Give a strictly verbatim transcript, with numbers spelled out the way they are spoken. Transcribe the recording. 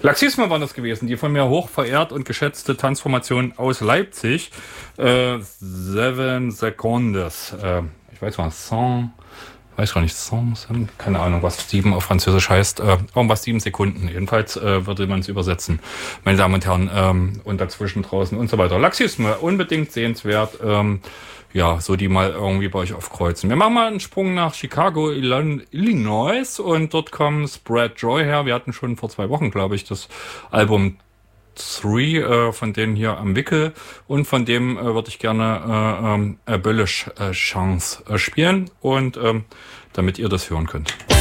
Laxisme war das gewesen, die von mir hoch verehrt und geschätzte Tanzformation aus Leipzig. Äh, Seven Secondes. Äh, ich weiß mal, Song, weiß gar nicht, Song, Song, keine Ahnung, was sieben auf Französisch heißt. Äh, irgendwas sieben Sekunden. Jedenfalls äh, würde man es übersetzen, meine Damen und Herren. Ähm, und dazwischen draußen und so weiter. Laxisme, unbedingt sehenswert. Ähm, Ja, so die mal irgendwie bei euch aufkreuzen. Wir machen mal einen Sprung nach Chicago, Illinois und dort kommt Spread Joy her. Wir hatten schon vor zwei Wochen, glaube ich, das Album Three äh, von denen hier am Wickel und von dem äh, würde ich gerne äh, ähm, Abolish äh, Chance äh, spielen und ähm, damit ihr das hören könnt.